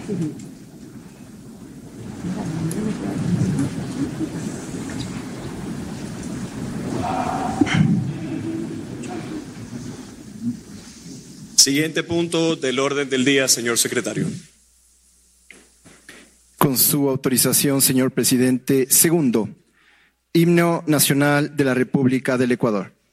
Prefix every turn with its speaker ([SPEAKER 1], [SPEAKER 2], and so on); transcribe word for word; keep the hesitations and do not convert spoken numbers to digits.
[SPEAKER 1] Siguiente punto del orden del día, señor secretario.
[SPEAKER 2] Con su autorización, señor presidente. Segundo, himno nacional de la República del Ecuador.